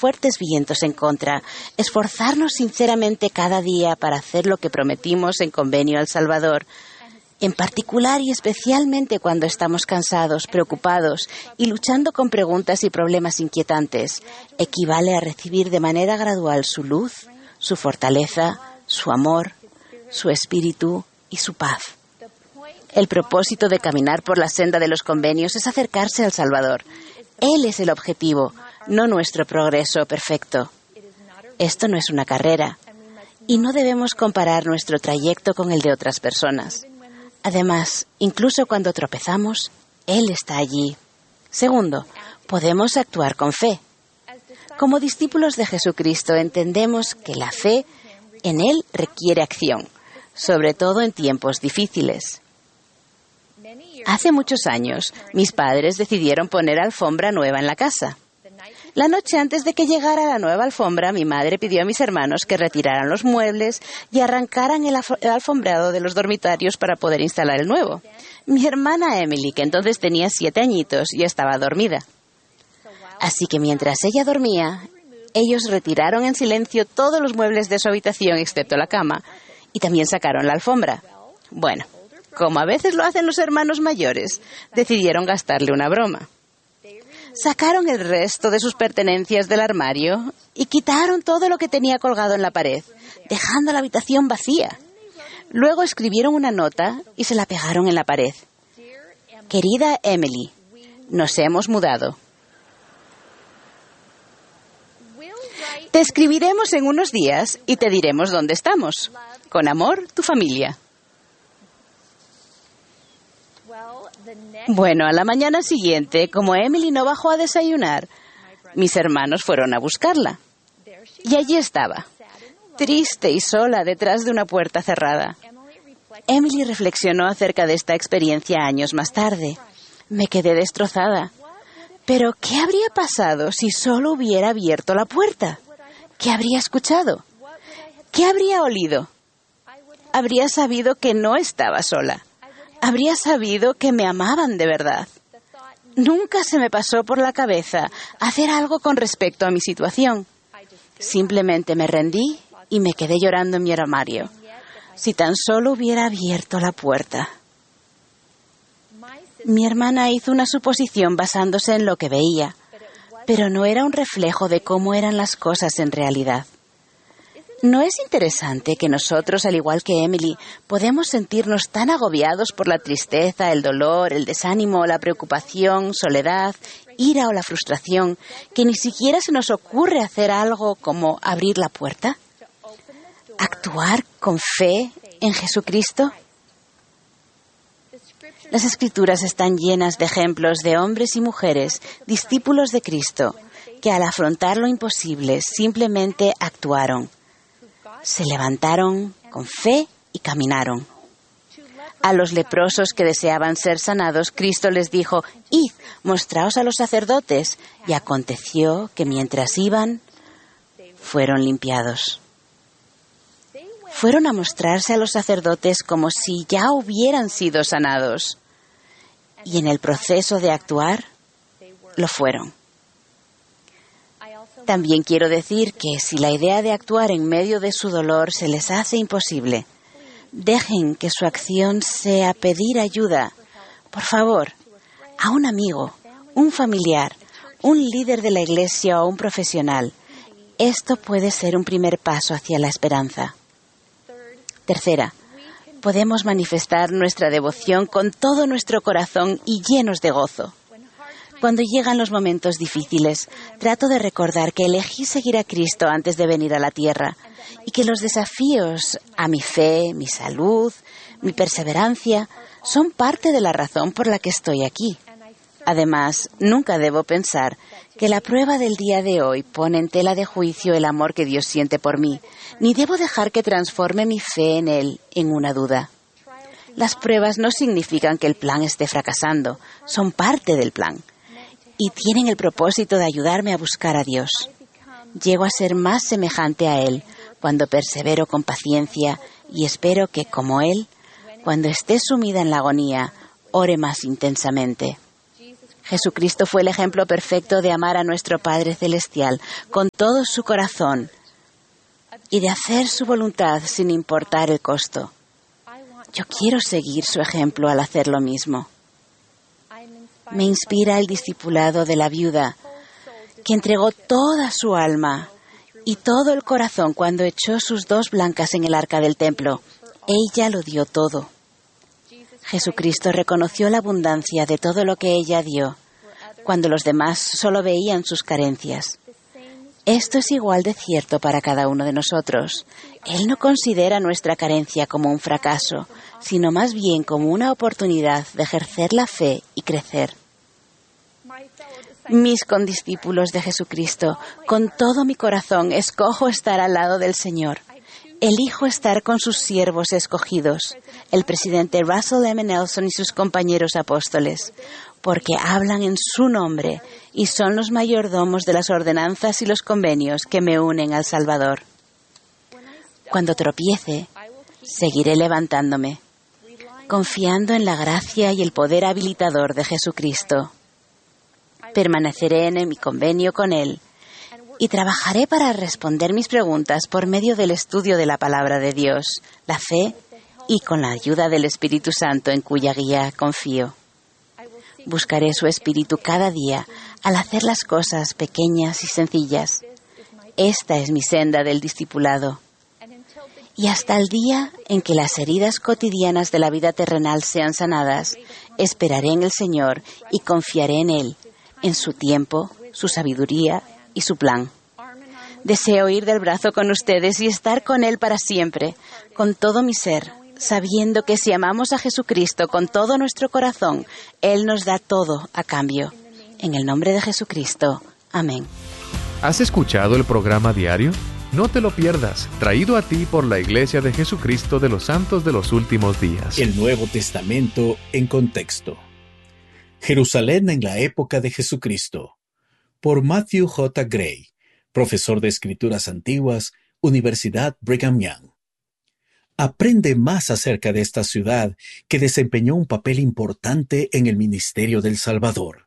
fuertes vientos en contra, esforzarnos sinceramente cada día para hacer lo que prometimos en convenio al Salvador, en particular y especialmente cuando estamos cansados, preocupados y luchando con preguntas y problemas inquietantes, equivale a recibir de manera gradual su luz, su fortaleza, su amor, su espíritu y su paz. El propósito de caminar por la senda de los convenios es acercarse al Salvador. Él es el objetivo, no nuestro progreso perfecto. Esto no es una carrera y no debemos comparar nuestro trayecto con el de otras personas. Además, incluso cuando tropezamos, Él está allí. Segundo, podemos actuar con fe. Como discípulos de Jesucristo entendemos que la fe en Él requiere acción, sobre todo en tiempos difíciles. Hace muchos años, mis padres decidieron poner alfombra nueva en la casa. La noche antes de que llegara la nueva alfombra, mi madre pidió a mis hermanos que retiraran los muebles y arrancaran el alfombrado de los dormitorios para poder instalar el nuevo. Mi hermana Emily, que entonces tenía 7 añitos, ya estaba dormida. Así que mientras ella dormía, ellos retiraron en silencio todos los muebles de su habitación excepto la cama y también sacaron la alfombra. Bueno, como a veces lo hacen los hermanos mayores, decidieron gastarle una broma. Sacaron el resto de sus pertenencias del armario y quitaron todo lo que tenía colgado en la pared, dejando la habitación vacía. Luego escribieron una nota y se la pegaron en la pared. Querida Emily, nos hemos mudado. Te escribiremos en unos días y te diremos dónde estamos. Con amor, tu familia. Bueno, a la mañana siguiente, como Emily no bajó a desayunar, mis hermanos fueron a buscarla. Y allí estaba, triste y sola detrás de una puerta cerrada. Emily reflexionó acerca de esta experiencia años más tarde. Me quedé destrozada. Pero, ¿qué habría pasado si solo hubiera abierto la puerta? ¿Qué habría escuchado? ¿Qué habría olido? Habría sabido que no estaba sola. Habría sabido que me amaban de verdad. Nunca se me pasó por la cabeza hacer algo con respecto a mi situación. Simplemente me rendí y me quedé llorando en mi armario. Si tan solo hubiera abierto la puerta. Mi hermana hizo una suposición basándose en lo que veía, pero no era un reflejo de cómo eran las cosas en realidad. ¿No es interesante que nosotros, al igual que Emily, podemos sentirnos tan agobiados por la tristeza, el dolor, el desánimo, la preocupación, soledad, ira o la frustración, que ni siquiera se nos ocurre hacer algo como abrir la puerta? ¿Actuar con fe en Jesucristo? Las Escrituras están llenas de ejemplos de hombres y mujeres, discípulos de Cristo, que al afrontar lo imposible simplemente actuaron. Se levantaron con fe y caminaron. A los leprosos que deseaban ser sanados, Cristo les dijo, «Id, mostraos a los sacerdotes». Y aconteció que mientras iban, fueron limpiados. Fueron a mostrarse a los sacerdotes como si ya hubieran sido sanados. Y en el proceso de actuar, lo fueron. También quiero decir que si la idea de actuar en medio de su dolor se les hace imposible, dejen que su acción sea pedir ayuda, por favor, a un amigo, un familiar, un líder de la iglesia o un profesional. Esto puede ser un primer paso hacia la esperanza. Tercera, podemos manifestar nuestra devoción con todo nuestro corazón y llenos de gozo. Cuando llegan los momentos difíciles, trato de recordar que elegí seguir a Cristo antes de venir a la tierra y que los desafíos a mi fe, mi salud, mi perseverancia son parte de la razón por la que estoy aquí. Además, nunca debo pensar que la prueba del día de hoy pone en tela de juicio el amor que Dios siente por mí, ni debo dejar que transforme mi fe en Él en una duda. Las pruebas no significan que el plan esté fracasando, son parte del plan. Y tienen el propósito de ayudarme a buscar a Dios. Llego a ser más semejante a Él cuando persevero con paciencia y espero que, como Él, cuando esté sumida en la agonía, ore más intensamente. Jesucristo fue el ejemplo perfecto de amar a nuestro Padre Celestial con todo su corazón y de hacer su voluntad sin importar el costo. Yo quiero seguir su ejemplo al hacer lo mismo. Me inspira el discipulado de la viuda, que entregó toda su alma y todo el corazón cuando echó sus 2 blancas en el arca del templo. Ella lo dio todo. Jesucristo reconoció la abundancia de todo lo que ella dio, cuando los demás solo veían sus carencias. Esto es igual de cierto para cada uno de nosotros. Él no considera nuestra carencia como un fracaso, sino más bien como una oportunidad de ejercer la fe y crecer. Mis condiscípulos de Jesucristo, con todo mi corazón escojo estar al lado del Señor. Elijo estar con sus siervos escogidos, el presidente Russell M. Nelson y sus compañeros apóstoles, porque hablan en su nombre y son los mayordomos de las ordenanzas y los convenios que me unen al Salvador. Cuando tropiece, seguiré levantándome, confiando en la gracia y el poder habilitador de Jesucristo. Permaneceré en mi convenio con Él y trabajaré para responder mis preguntas por medio del estudio de la palabra de Dios, la fe y con la ayuda del Espíritu Santo en cuya guía confío. Buscaré su Espíritu cada día al hacer las cosas pequeñas y sencillas. Esta es mi senda del discipulado. Y hasta el día en que las heridas cotidianas de la vida terrenal sean sanadas, esperaré en el Señor y confiaré en Él, en su tiempo, su sabiduría y su plan. Deseo ir del brazo con ustedes y estar con Él para siempre, con todo mi ser, sabiendo que si amamos a Jesucristo con todo nuestro corazón, Él nos da todo a cambio. En el nombre de Jesucristo. Amén. ¿Has escuchado el programa diario? No te lo pierdas, traído a ti por la Iglesia de Jesucristo de los Santos de los Últimos Días. El Nuevo Testamento en contexto. Jerusalén en la época de Jesucristo. Por Matthew J. Gray, profesor de Escrituras Antiguas, Universidad Brigham Young. Aprende más acerca de esta ciudad que desempeñó un papel importante en el ministerio del Salvador.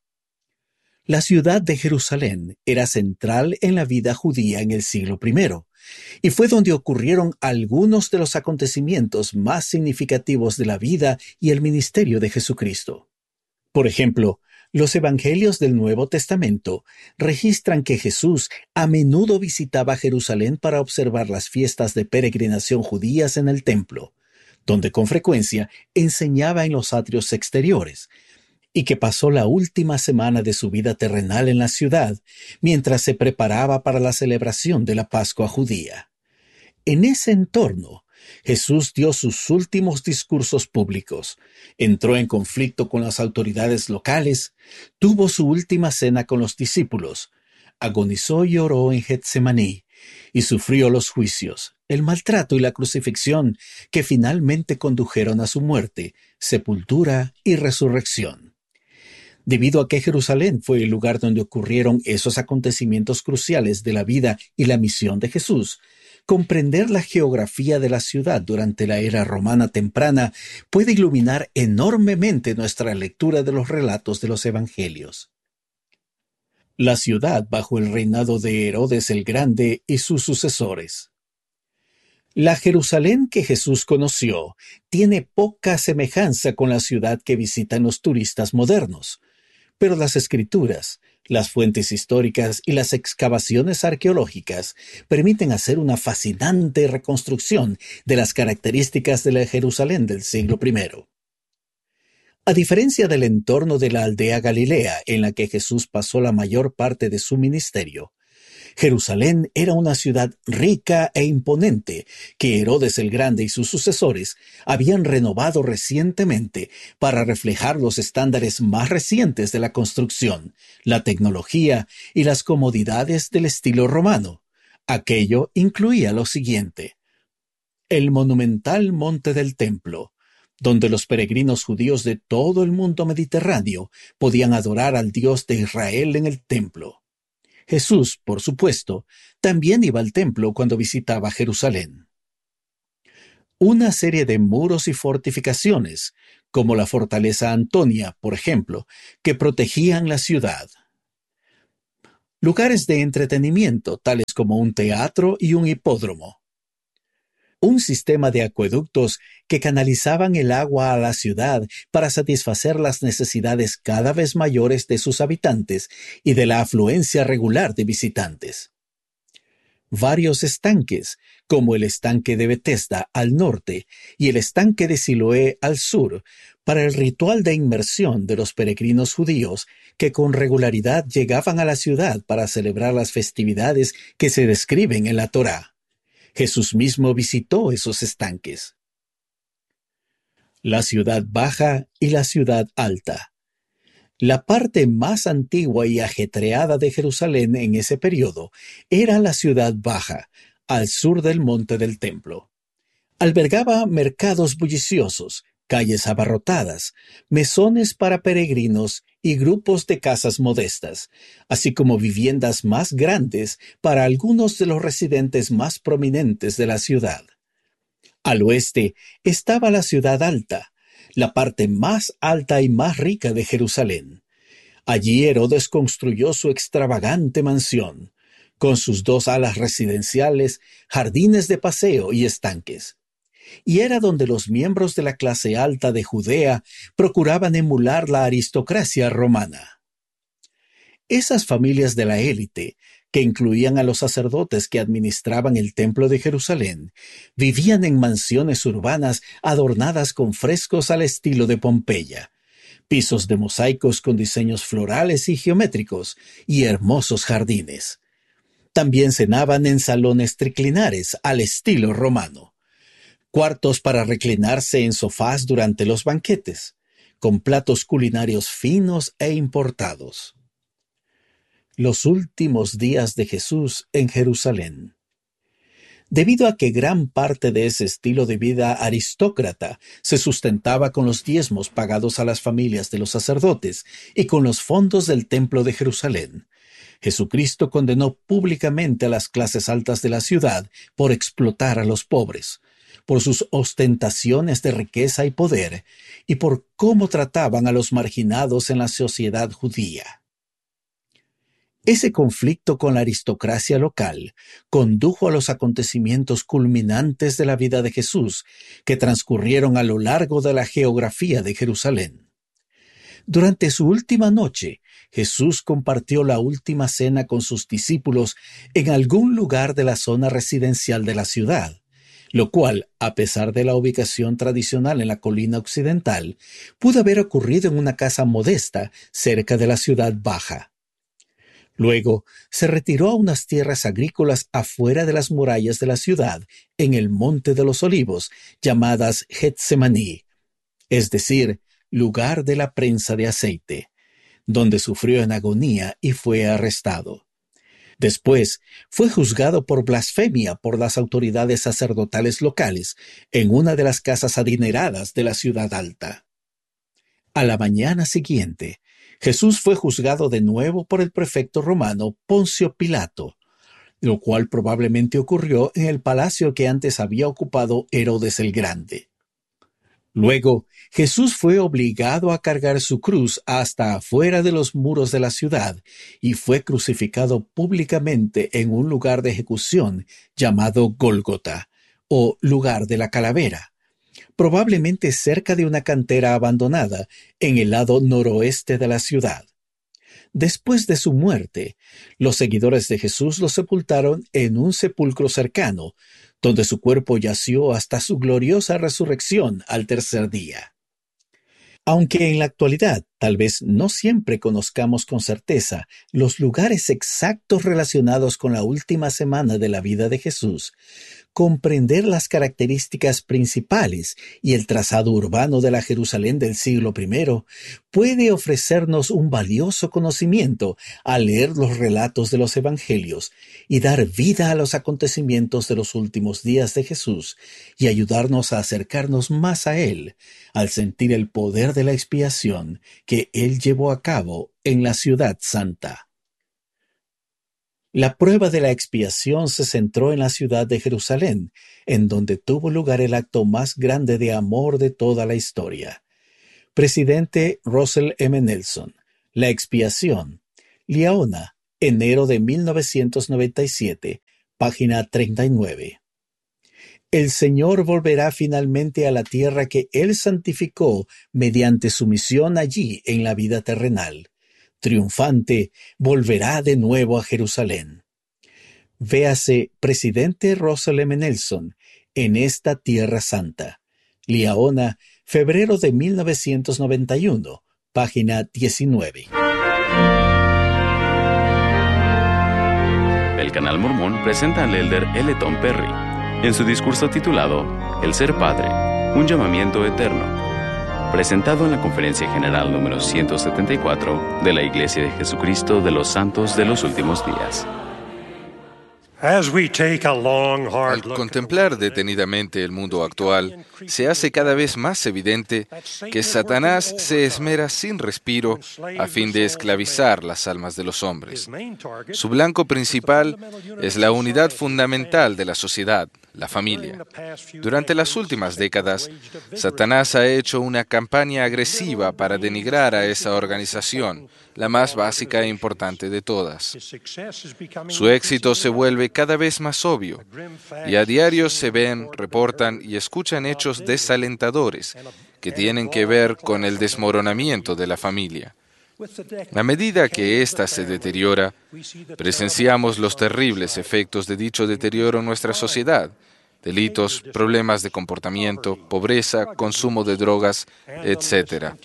La ciudad de Jerusalén era central en la vida judía en el siglo I, y fue donde ocurrieron algunos de los acontecimientos más significativos de la vida y el ministerio de Jesucristo. Por ejemplo, los evangelios del Nuevo Testamento registran que Jesús a menudo visitaba Jerusalén para observar las fiestas de peregrinación judías en el templo, donde con frecuencia enseñaba en los atrios exteriores, y que pasó la última semana de su vida terrenal en la ciudad, mientras se preparaba para la celebración de la Pascua judía. En ese entorno, Jesús dio sus últimos discursos públicos, entró en conflicto con las autoridades locales, tuvo su última cena con los discípulos, agonizó y oró en Getsemaní, y sufrió los juicios, el maltrato y la crucifixión que finalmente condujeron a su muerte, sepultura y resurrección. Debido a que Jerusalén fue el lugar donde ocurrieron esos acontecimientos cruciales de la vida y la misión de Jesús, comprender la geografía de la ciudad durante la era romana temprana puede iluminar enormemente nuestra lectura de los relatos de los evangelios. La ciudad bajo el reinado de Herodes el Grande y sus sucesores. La Jerusalén que Jesús conoció tiene poca semejanza con la ciudad que visitan los turistas modernos, pero las Escrituras, las fuentes históricas y las excavaciones arqueológicas permiten hacer una fascinante reconstrucción de las características de la Jerusalén del siglo I. A diferencia del entorno de la aldea Galilea en la que Jesús pasó la mayor parte de su ministerio, Jerusalén era una ciudad rica e imponente que Herodes el Grande y sus sucesores habían renovado recientemente para reflejar los estándares más recientes de la construcción, la tecnología y las comodidades del estilo romano. Aquello incluía lo siguiente: el monumental Monte del Templo, donde los peregrinos judíos de todo el mundo mediterráneo podían adorar al Dios de Israel en el templo. Jesús, por supuesto, también iba al templo cuando visitaba Jerusalén. una serie de muros y fortificaciones, como la fortaleza Antonia, por ejemplo, que protegían la ciudad. Lugares de entretenimiento, tales como un teatro y un hipódromo. Un sistema de acueductos que canalizaban el agua a la ciudad para satisfacer las necesidades cada vez mayores de sus habitantes y de la afluencia regular de visitantes. Varios estanques, como el estanque de Betesda al norte y el estanque de Siloé al sur, para el ritual de inmersión de los peregrinos judíos que con regularidad llegaban a la ciudad para celebrar las festividades que se describen en la Torá. Jesús mismo visitó esos estanques. La ciudad baja y la ciudad alta. La parte más antigua y ajetreada de Jerusalén en ese periodo era la ciudad baja, al sur del monte del templo. Albergaba mercados bulliciosos, calles abarrotadas, mesones para peregrinos y grupos de casas modestas, así como viviendas más grandes para algunos de los residentes más prominentes de la ciudad. Al oeste estaba la ciudad alta, la parte más alta y más rica de Jerusalén. Allí Herodes construyó su extravagante mansión, con sus 2 alas residenciales, jardines de paseo y estanques. Y era donde los miembros de la clase alta de Judea procuraban emular la aristocracia romana. Esas familias de la élite, que incluían a los sacerdotes que administraban el templo de Jerusalén, vivían en mansiones urbanas adornadas con frescos al estilo de Pompeya, pisos de mosaicos con diseños florales y geométricos y hermosos jardines. También cenaban en salones triclinares al estilo romano, cuartos para reclinarse en sofás durante los banquetes, con platos culinarios finos e importados. Los últimos días de Jesús en Jerusalén. Debido a que gran parte de ese estilo de vida aristócrata se sustentaba con los diezmos pagados a las familias de los sacerdotes y con los fondos del templo de Jerusalén, Jesucristo condenó públicamente a las clases altas de la ciudad por explotar a los pobres, por sus ostentaciones de riqueza y poder, y por cómo trataban a los marginados en la sociedad judía. Ese conflicto con la aristocracia local condujo a los acontecimientos culminantes de la vida de Jesús, que transcurrieron a lo largo de la geografía de Jerusalén. Durante su última noche, Jesús compartió la última cena con sus discípulos en algún lugar de la zona residencial de la ciudad, lo cual, a pesar de la ubicación tradicional en la colina occidental, pudo haber ocurrido en una casa modesta cerca de la ciudad baja. Luego se retiró a unas tierras agrícolas afuera de las murallas de la ciudad, en el Monte de los Olivos, llamadas Getsemaní, es decir, lugar de la prensa de aceite, donde sufrió en agonía y fue arrestado. Después fue juzgado por blasfemia por las autoridades sacerdotales locales en una de las casas adineradas de la ciudad alta. A la mañana siguiente, Jesús fue juzgado de nuevo por el prefecto romano Poncio Pilato, lo cual probablemente ocurrió en el palacio que antes había ocupado Herodes el Grande. Luego, Jesús fue obligado a cargar su cruz hasta afuera de los muros de la ciudad y fue crucificado públicamente en un lugar de ejecución llamado Gólgota, o lugar de la calavera, probablemente cerca de una cantera abandonada en el lado noroeste de la ciudad. Después de su muerte, los seguidores de Jesús lo sepultaron en un sepulcro cercano, donde su cuerpo yació hasta su gloriosa resurrección al tercer día. Aunque en la actualidad tal vez no siempre conozcamos con certeza los lugares exactos relacionados con la última semana de la vida de Jesús, comprender las características principales y el trazado urbano de la Jerusalén del siglo I puede ofrecernos un valioso conocimiento al leer los relatos de los evangelios y dar vida a los acontecimientos de los últimos días de Jesús y ayudarnos a acercarnos más a Él al sentir el poder de la expiación que Él llevó a cabo en la Ciudad Santa. La prueba de la expiación se centró en la ciudad de Jerusalén, en donde tuvo lugar el acto más grande de amor de toda la historia. Presidente Russell M. Nelson. La expiación. Liaona, enero de 1997, página 39. El Señor volverá finalmente a la tierra que Él santificó mediante su misión allí en la vida terrenal. Triunfante, volverá de nuevo a Jerusalén. Véase Presidente Russell M. Nelson en esta Tierra Santa. Liaona, febrero de 1991, página 19. El Canal Mormón presenta al elder L. Tom Perry en su discurso titulado El Ser Padre, un llamamiento eterno, presentado en la Conferencia General número 174 de la Iglesia de Jesucristo de los Santos de los Últimos Días. Al contemplar detenidamente el mundo actual, se hace cada vez más evidente que Satanás se esmera sin respiro a fin de esclavizar las almas de los hombres. Su blanco principal es la unidad fundamental de la sociedad, la familia. Durante las últimas décadas, Satanás ha hecho una campaña agresiva para denigrar a esa organización, la más básica e importante de todas. Su éxito se vuelve cada vez más obvio, y a diario se ven, reportan y escuchan hechos desalentadores que tienen que ver con el desmoronamiento de la familia. A medida que ésta se deteriora, presenciamos los terribles efectos de dicho deterioro en nuestra sociedad: delitos, problemas de comportamiento, pobreza, consumo de drogas, etc.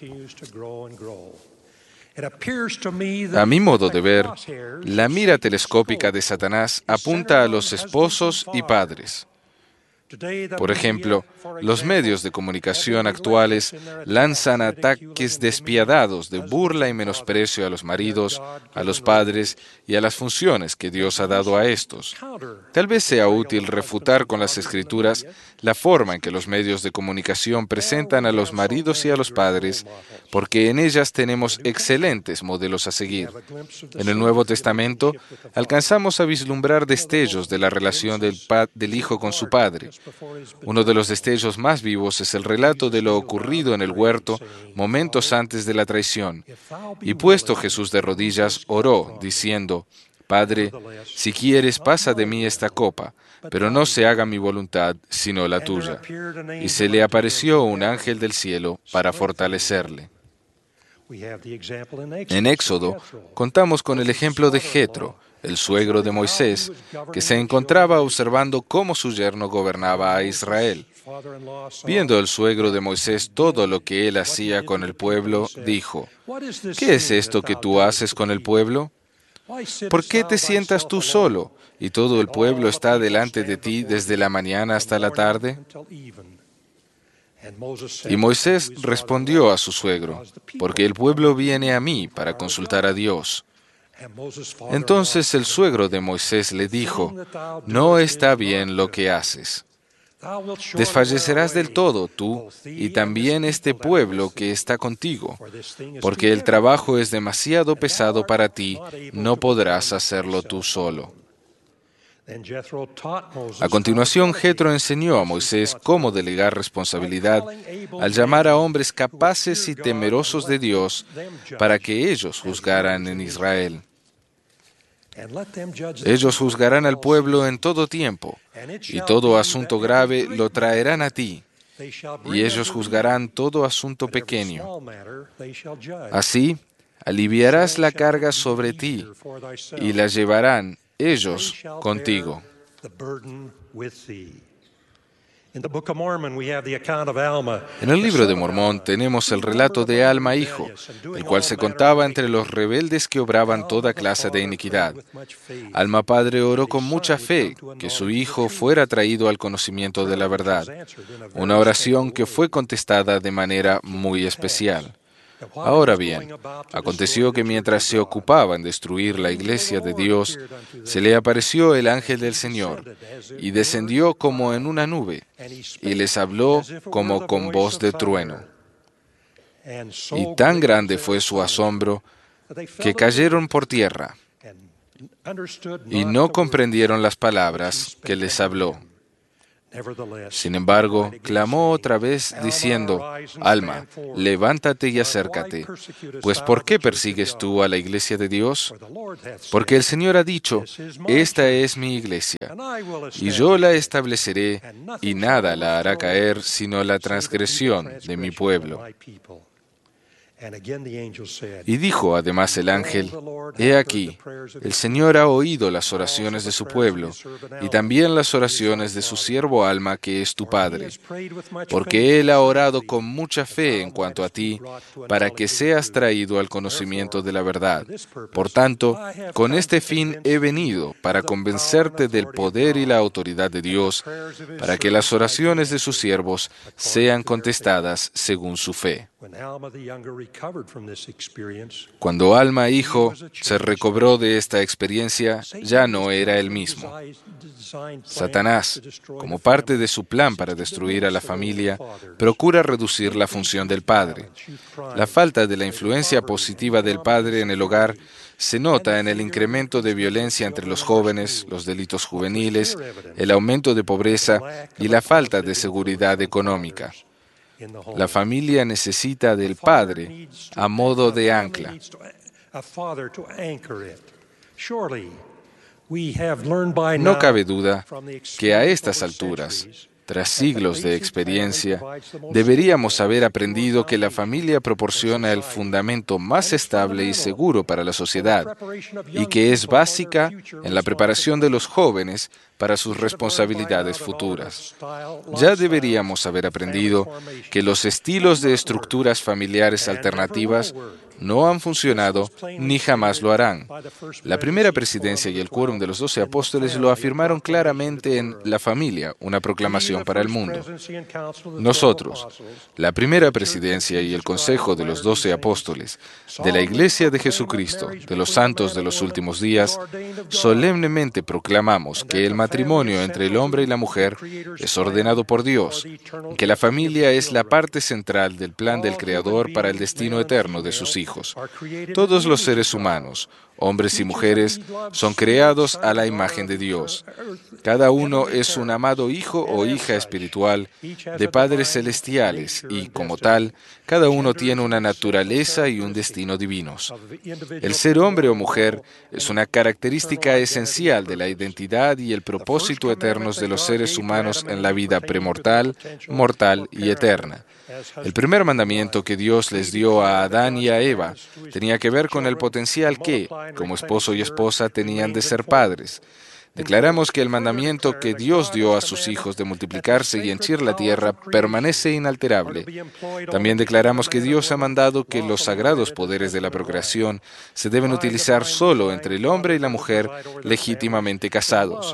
A mi modo de ver, la mira telescópica de Satanás apunta a los esposos y padres. Por ejemplo, los medios de comunicación actuales lanzan ataques despiadados de burla y menosprecio a los maridos, a los padres y a las funciones que Dios ha dado a estos. Tal vez sea útil refutar con las Escrituras la forma en que los medios de comunicación presentan a los maridos y a los padres, porque en ellas tenemos excelentes modelos a seguir. En el Nuevo Testamento alcanzamos a vislumbrar destellos de la relación del hijo con su padre. Uno de los destellos más vivos es el relato de lo ocurrido en el huerto momentos antes de la traición. Y puesto Jesús de rodillas, oró, diciendo: Padre, si quieres, pasa de mí esta copa, pero no se haga mi voluntad, sino la tuya. Y se le apareció un ángel del cielo para fortalecerle. En Éxodo, contamos con el ejemplo de Jetro, el suegro de Moisés, que se encontraba observando cómo su yerno gobernaba a Israel. Viendo el suegro de Moisés todo lo que él hacía con el pueblo, dijo: ¿Qué es esto que tú haces con el pueblo? ¿Por qué te sientas tú solo y todo el pueblo está delante de ti desde la mañana hasta la tarde? Y Moisés respondió a su suegro: porque el pueblo viene a mí para consultar a Dios. Entonces el suegro de Moisés le dijo: no está bien lo que haces. Desfallecerás del todo tú y también este pueblo que está contigo, porque el trabajo es demasiado pesado para ti, no podrás hacerlo tú solo. A continuación, Jetro enseñó a Moisés cómo delegar responsabilidad al llamar a hombres capaces y temerosos de Dios para que ellos juzgaran en Israel. Ellos juzgarán al pueblo en todo tiempo, y todo asunto grave lo traerán a ti, y ellos juzgarán todo asunto pequeño. Así, aliviarás la carga sobre ti, y la llevarán ellos contigo. En el libro de Mormón tenemos el relato de Alma hijo, el cual se contaba entre los rebeldes que obraban toda clase de iniquidad. Alma padre oró con mucha fe que su hijo fuera traído al conocimiento de la verdad, una oración que fue contestada de manera muy especial. Ahora bien, aconteció que mientras se ocupaba en destruir la iglesia de Dios, se le apareció el ángel del Señor, y descendió como en una nube, y les habló como con voz de trueno. Y tan grande fue su asombro, que cayeron por tierra. y no comprendieron las palabras que les habló. Sin embargo, clamó otra vez diciendo: Alma, levántate y acércate, pues ¿por qué persigues tú a la iglesia de Dios? Porque el Señor ha dicho: esta es mi iglesia, y yo la estableceré, y nada la hará caer sino la transgresión de mi pueblo. Y dijo además el ángel: He aquí, el Señor ha oído las oraciones de su pueblo, y también las oraciones de su siervo Alma, que es tu padre, porque él ha orado con mucha fe en cuanto a ti, para que seas traído al conocimiento de la verdad. Por tanto, con este fin he venido, para convencerte del poder y la autoridad de Dios, para que las oraciones de sus siervos sean contestadas según su fe. Cuando Alma, hijo, se recobró de esta experiencia, ya no era el mismo. Satanás, como parte de su plan para destruir a la familia, procura reducir la función del padre. La falta de la influencia positiva del padre en el hogar se nota en el incremento de violencia entre los jóvenes, los delitos juveniles, el aumento de pobreza y la falta de seguridad económica. La familia necesita del padre a modo de ancla. No cabe duda que a estas alturas, tras siglos de experiencia, deberíamos haber aprendido que la familia proporciona el fundamento más estable y seguro para la sociedad y que es básica en la preparación de los jóvenes para sus responsabilidades futuras. Ya deberíamos haber aprendido que los estilos de estructuras familiares alternativas no han funcionado ni jamás lo harán. La primera presidencia y el quórum de los 12 apóstoles lo afirmaron claramente en La familia, una proclamación para el mundo. Nosotros, la primera presidencia y el consejo de los 12 apóstoles, de la Iglesia de Jesucristo, de los santos de los últimos días, solemnemente proclamamos que el matrimonio entre el hombre y la mujer es ordenado por Dios, que la familia es la parte central del plan del Creador para el destino eterno de sus hijos. Todos los seres humanos, hombres y mujeres, son creados a la imagen de Dios. Cada uno es un amado hijo o hija espiritual de padres celestiales y, como tal, cada uno tiene una naturaleza y un destino divinos. El ser hombre o mujer es una característica esencial de la identidad y el propósito eternos de los seres humanos en la vida premortal, mortal y eterna. El primer mandamiento que Dios les dio a Adán y a Eva tenía que ver con el potencial que, como esposo y esposa, tenían de ser padres. Declaramos que el mandamiento que Dios dio a sus hijos de multiplicarse y henchir la tierra permanece inalterable. También declaramos que Dios ha mandado que los sagrados poderes de la procreación se deben utilizar solo entre el hombre y la mujer legítimamente casados.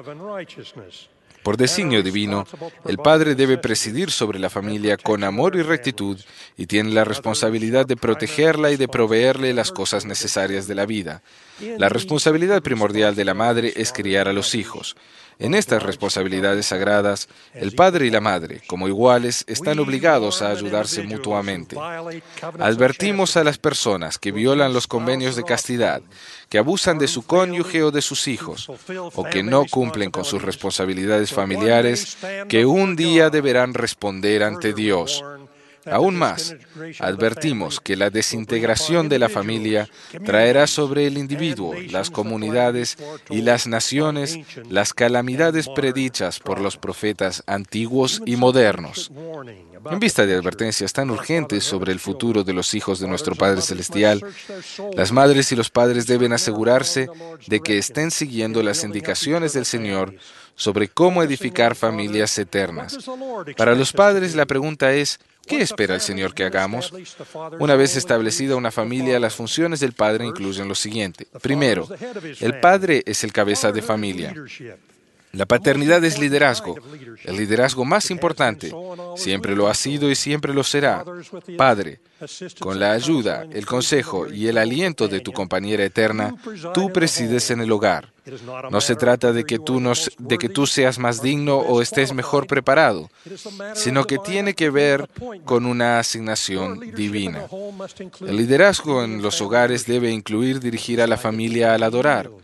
Por designio divino, el padre debe presidir sobre la familia con amor y rectitud y tiene la responsabilidad de protegerla y de proveerle las cosas necesarias de la vida. La responsabilidad primordial de la madre es criar a los hijos. En estas responsabilidades sagradas, el padre y la madre, como iguales, están obligados a ayudarse mutuamente. Advertimos a las personas que violan los convenios de castidad, que abusan de su cónyuge o de sus hijos, o que no cumplen con sus responsabilidades familiares, que un día deberán responder ante Dios. Aún más, advertimos que la desintegración de la familia traerá sobre el individuo, las comunidades y las naciones las calamidades predichas por los profetas antiguos y modernos. En vista de advertencias tan urgentes sobre el futuro de los hijos de nuestro Padre Celestial, las madres y los padres deben asegurarse de que estén siguiendo las indicaciones del Señor sobre cómo edificar familias eternas. Para los padres, la pregunta es: ¿qué espera el Señor que hagamos? Una vez establecida una familia, las funciones del padre incluyen lo siguiente. Primero, el padre es el cabeza de familia. La paternidad es liderazgo, el liderazgo más importante. Siempre lo ha sido y siempre lo será. Padre, con la ayuda, el consejo y el aliento de tu compañera eterna, tú presides en el hogar. No se trata de que tú seas más digno o estés mejor preparado, sino que tiene que ver con una asignación divina. El liderazgo en los hogares debe incluir dirigir a la familia al adorar.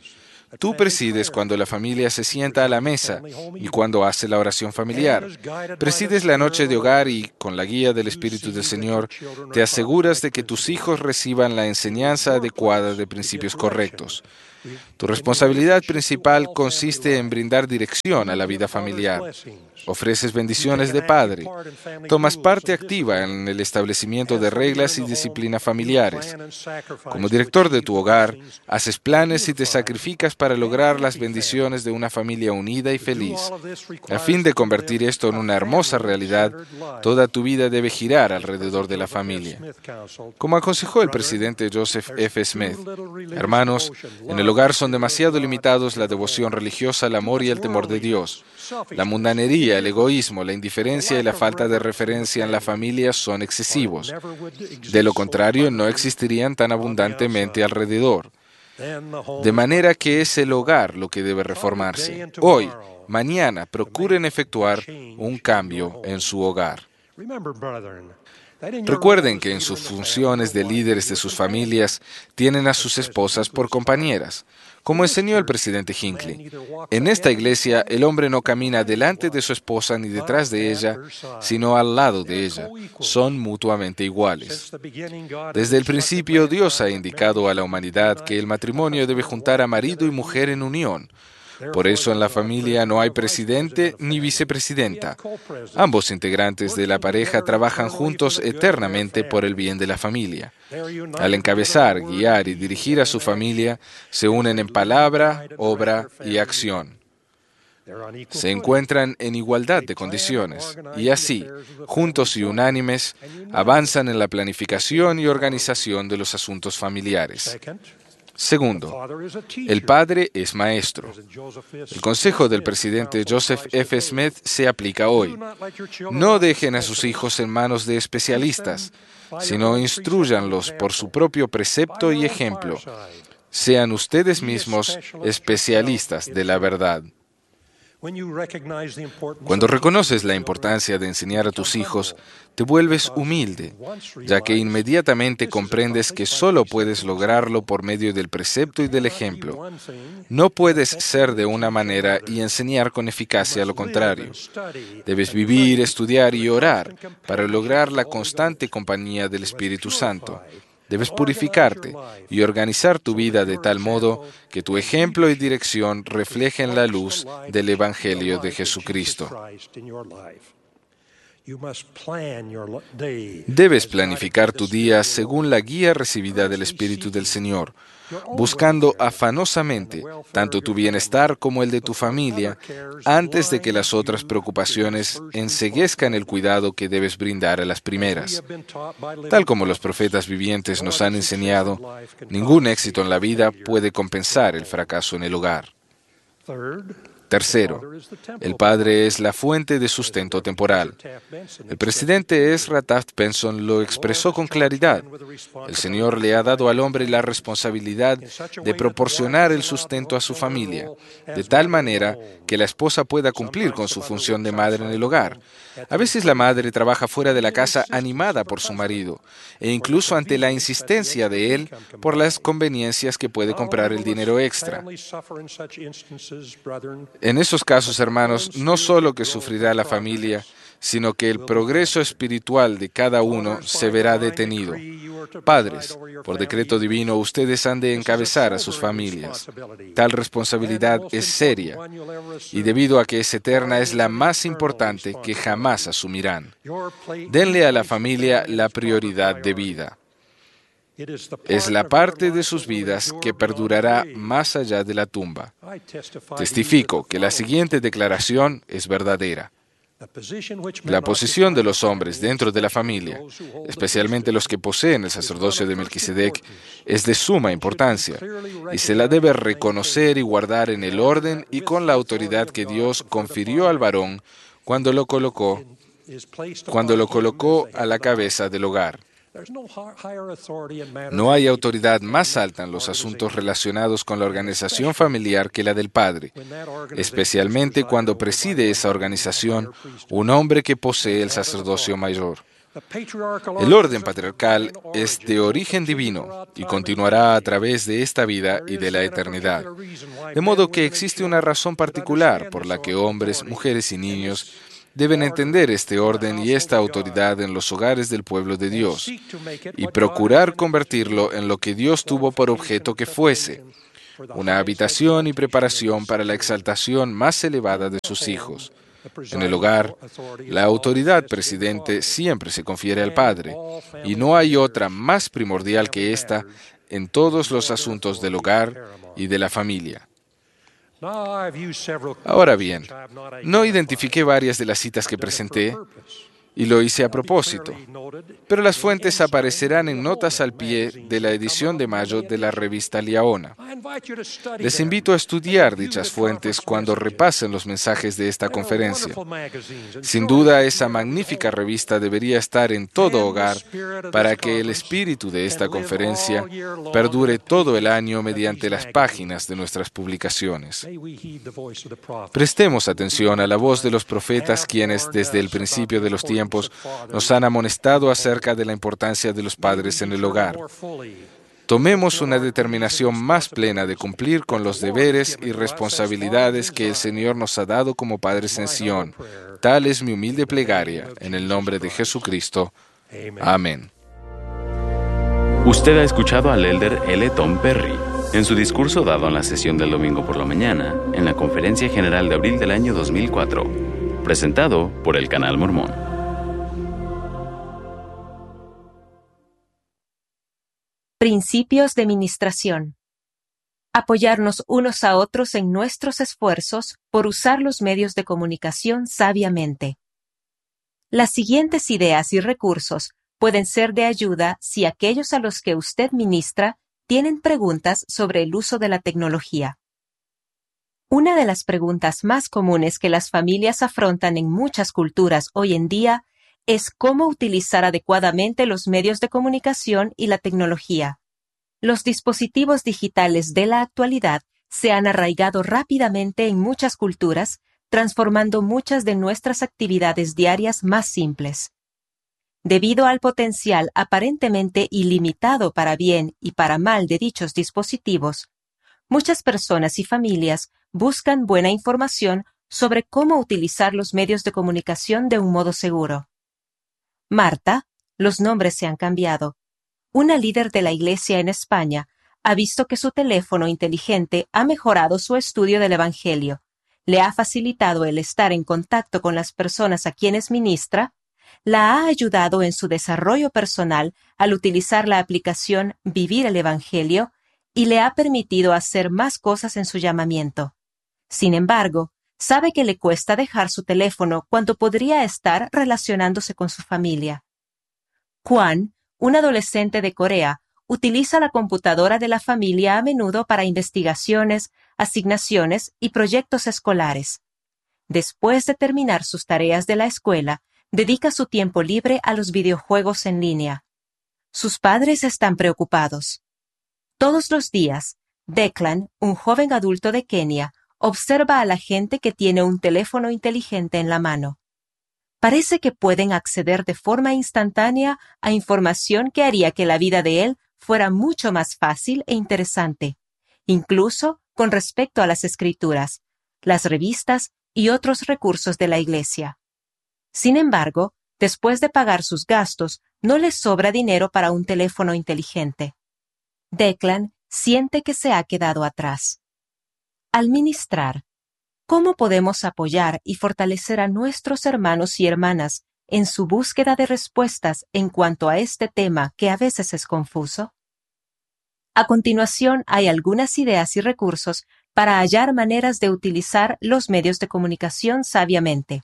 Tú presides cuando la familia se sienta a la mesa y cuando hace la oración familiar. Presides la noche de hogar y, con la guía del Espíritu del Señor, te aseguras de que tus hijos reciban la enseñanza adecuada de principios correctos. Tu responsabilidad principal consiste en brindar dirección a la vida familiar. Ofreces bendiciones de padre. Tomas parte activa en el establecimiento de reglas y disciplina familiares. Como director de tu hogar, haces planes y te sacrificas para lograr las bendiciones de una familia unida y feliz. A fin de convertir esto en una hermosa realidad, toda tu vida debe girar alrededor de la familia. Como aconsejó el presidente Joseph F. Smith, hermanos, en el hogar son demasiado limitados la devoción religiosa, el amor y el temor de Dios. La mundanería, el egoísmo, la indiferencia y la falta de referencia en la familia son excesivos. De lo contrario, no existirían tan abundantemente alrededor. De manera que es el hogar lo que debe reformarse. Hoy, mañana, procuren efectuar un cambio en su hogar. Recuerden que en sus funciones de líderes de sus familias tienen a sus esposas por compañeras. Como enseñó el presidente Hinckley, en esta iglesia el hombre no camina delante de su esposa ni detrás de ella, sino al lado de ella. Son mutuamente iguales. Desde el principio, Dios ha indicado a la humanidad que el matrimonio debe juntar a marido y mujer en unión. Por eso en la familia no hay presidente ni vicepresidenta. Ambos integrantes de la pareja trabajan juntos eternamente por el bien de la familia. Al encabezar, guiar y dirigir a su familia, se unen en palabra, obra y acción. Se encuentran en igualdad de condiciones y así, juntos y unánimes, avanzan en la planificación y organización de los asuntos familiares. Segundo, el padre es maestro. El consejo del presidente Joseph F. Smith se aplica hoy. No dejen a sus hijos en manos de especialistas, sino instrúyanlos por su propio precepto y ejemplo. Sean ustedes mismos especialistas de la verdad. Cuando reconoces la importancia de enseñar a tus hijos, te vuelves humilde, ya que inmediatamente comprendes que solo puedes lograrlo por medio del precepto y del ejemplo. No puedes ser de una manera y enseñar con eficacia lo contrario. Debes vivir, estudiar y orar para lograr la constante compañía del Espíritu Santo. Debes purificarte y organizar tu vida de tal modo que tu ejemplo y dirección reflejen la luz del Evangelio de Jesucristo. Debes planificar tu día según la guía recibida del Espíritu del Señor, buscando afanosamente tanto tu bienestar como el de tu familia, antes de que las otras preocupaciones enceguezcan el cuidado que debes brindar a las primeras. Tal como los profetas vivientes nos han enseñado, ningún éxito en la vida puede compensar el fracaso en el hogar. Tercero, el padre es la fuente de sustento temporal. El presidente Ezra Taft Benson lo expresó con claridad. El Señor le ha dado al hombre la responsabilidad de proporcionar el sustento a su familia, de tal manera que la esposa pueda cumplir con su función de madre en el hogar. A veces la madre trabaja fuera de la casa animada por su marido, e incluso ante la insistencia de él por las conveniencias que puede comprar el dinero extra. En esos casos, hermanos, no solo que sufrirá la familia, sino que el progreso espiritual de cada uno se verá detenido. Padres, por decreto divino, ustedes han de encabezar a sus familias. Tal responsabilidad es seria, y debido a que es eterna, es la más importante que jamás asumirán. Denle a la familia la prioridad de vida. Es la parte de sus vidas que perdurará más allá de la tumba. Testifico que la siguiente declaración es verdadera. La posición de los hombres dentro de la familia, especialmente los que poseen el sacerdocio de Melquisedec, es de suma importancia y se la debe reconocer y guardar en el orden y con la autoridad que Dios confirió al varón cuando lo colocó a la cabeza del hogar. No hay autoridad más alta en los asuntos relacionados con la organización familiar que la del padre, especialmente cuando preside esa organización un hombre que posee el sacerdocio mayor. El orden patriarcal es de origen divino y continuará a través de esta vida y de la eternidad. De modo que existe una razón particular por la que hombres, mujeres y niños deben entender este orden y esta autoridad en los hogares del pueblo de Dios y procurar convertirlo en lo que Dios tuvo por objeto que fuese, una habitación y preparación para la exaltación más elevada de sus hijos. En el hogar, la autoridad presidente siempre se confiere al padre, y no hay otra más primordial que esta en todos los asuntos del hogar y de la familia. Ahora bien, no identifiqué varias de las citas que presenté, y lo hice a propósito, pero las fuentes aparecerán en notas al pie de la edición de mayo de la revista Liaona. Les invito a estudiar dichas fuentes cuando repasen los mensajes de esta conferencia. Sin duda, esa magnífica revista debería estar en todo hogar para que el espíritu de esta conferencia perdure todo el año mediante las páginas de nuestras publicaciones. Prestemos atención a la voz de los profetas quienes, desde el principio de los tiempos, nos han amonestado acerca de la importancia de los padres en el hogar. Tomemos una determinación más plena de cumplir con los deberes y responsabilidades que el Señor nos ha dado como padres en Sion. Tal es mi humilde plegaria, en el nombre de Jesucristo. Amén. Usted ha escuchado al elder L. Tom Perry en su discurso dado en la sesión del domingo por la mañana en la Conferencia General de abril del año 2004, presentado por el Canal Mormón. Principios de ministración. Apoyarnos unos a otros en nuestros esfuerzos por usar los medios de comunicación sabiamente. Las siguientes ideas y recursos pueden ser de ayuda si aquellos a los que usted ministra tienen preguntas sobre el uso de la tecnología. Una de las preguntas más comunes que las familias afrontan en muchas culturas hoy en día es cómo utilizar adecuadamente los medios de comunicación y la tecnología. Los dispositivos digitales de la actualidad se han arraigado rápidamente en muchas culturas, transformando muchas de nuestras actividades diarias más simples. Debido al potencial aparentemente ilimitado para bien y para mal de dichos dispositivos, muchas personas y familias buscan buena información sobre cómo utilizar los medios de comunicación de un modo seguro. Marta, los nombres se han cambiado, una líder de la Iglesia en España, ha visto que su teléfono inteligente ha mejorado su estudio del Evangelio, le ha facilitado el estar en contacto con las personas a quienes ministra, la ha ayudado en su desarrollo personal al utilizar la aplicación Vivir el Evangelio y le ha permitido hacer más cosas en su llamamiento. Sin embargo, sabe que le cuesta dejar su teléfono cuando podría estar relacionándose con su familia. Kwan, un adolescente de Corea, utiliza la computadora de la familia a menudo para investigaciones, asignaciones y proyectos escolares. Después de terminar sus tareas de la escuela, dedica su tiempo libre a los videojuegos en línea. Sus padres están preocupados. Todos los días, Declan, un joven adulto de Kenia, observa a la gente que tiene un teléfono inteligente en la mano. Parece que pueden acceder de forma instantánea a información que haría que la vida de él fuera mucho más fácil e interesante, incluso con respecto a las escrituras, las revistas y otros recursos de la Iglesia. Sin embargo, después de pagar sus gastos, no les sobra dinero para un teléfono inteligente. Declan siente que se ha quedado atrás. Al ministrar, ¿cómo podemos apoyar y fortalecer a nuestros hermanos y hermanas en su búsqueda de respuestas en cuanto a este tema que a veces es confuso? A continuación hay algunas ideas y recursos para hallar maneras de utilizar los medios de comunicación sabiamente.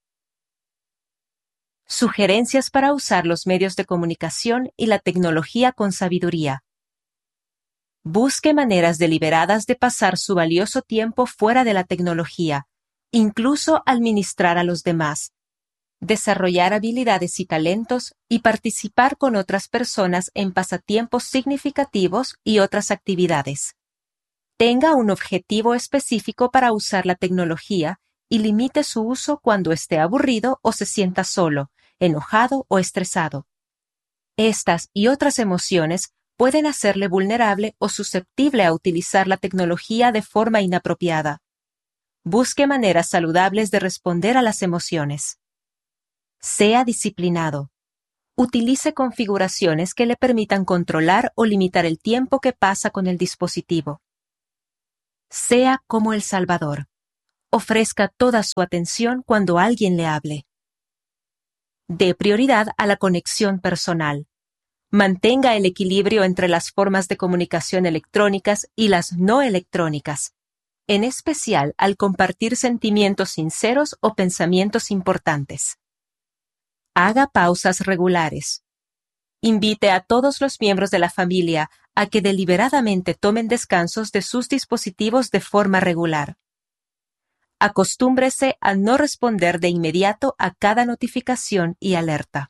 Sugerencias para usar los medios de comunicación y la tecnología con sabiduría. Busque maneras deliberadas de pasar su valioso tiempo fuera de la tecnología, incluso al ministrar a los demás. Desarrollar habilidades y talentos y participar con otras personas en pasatiempos significativos y otras actividades. Tenga un objetivo específico para usar la tecnología y limite su uso cuando esté aburrido o se sienta solo, enojado o estresado. Estas y otras emociones pueden hacerle vulnerable o susceptible a utilizar la tecnología de forma inapropiada. Busque maneras saludables de responder a las emociones. Sea disciplinado. Utilice configuraciones que le permitan controlar o limitar el tiempo que pasa con el dispositivo. Sea como el Salvador. Ofrezca toda su atención cuando alguien le hable. Dé prioridad a la conexión personal. Mantenga el equilibrio entre las formas de comunicación electrónicas y las no electrónicas, en especial al compartir sentimientos sinceros o pensamientos importantes. Haga pausas regulares. Invite a todos los miembros de la familia a que deliberadamente tomen descansos de sus dispositivos de forma regular. Acostúmbrese a no responder de inmediato a cada notificación y alerta.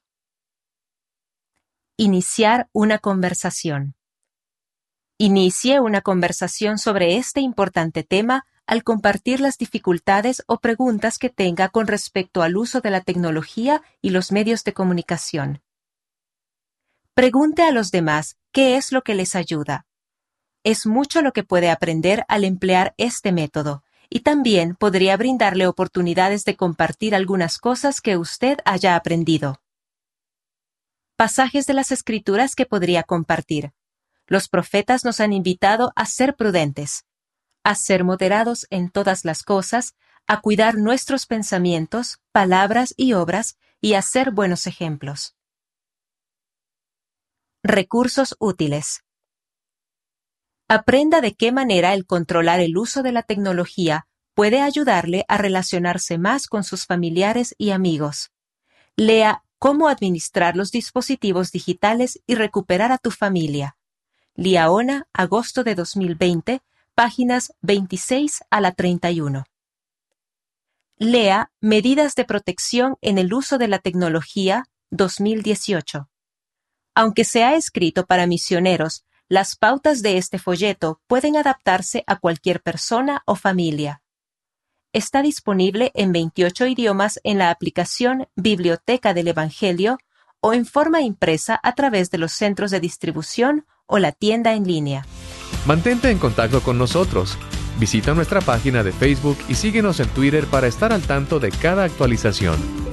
Iniciar una conversación. Inicie una conversación sobre este importante tema al compartir las dificultades o preguntas que tenga con respecto al uso de la tecnología y los medios de comunicación. Pregunte a los demás qué es lo que les ayuda. Es mucho lo que puede aprender al emplear este método, y también podría brindarle oportunidades de compartir algunas cosas que usted haya aprendido. Pasajes de las Escrituras que podría compartir. Los profetas nos han invitado a ser prudentes, a ser moderados en todas las cosas, a cuidar nuestros pensamientos, palabras y obras y a ser buenos ejemplos. Recursos útiles. Aprenda de qué manera el controlar el uso de la tecnología puede ayudarle a relacionarse más con sus familiares y amigos. Lea Cómo administrar los dispositivos digitales y recuperar a tu familia. Liaona, agosto de 2020, páginas 26 a la 31. Lea Medidas de protección en el uso de la tecnología, 2018. Aunque se ha escrito para misioneros, las pautas de este folleto pueden adaptarse a cualquier persona o familia. Está disponible en 28 idiomas en la aplicación Biblioteca del Evangelio o en forma impresa a través de los centros de distribución o la tienda en línea. Mantente en contacto con nosotros. Visita nuestra página de Facebook y síguenos en Twitter para estar al tanto de cada actualización.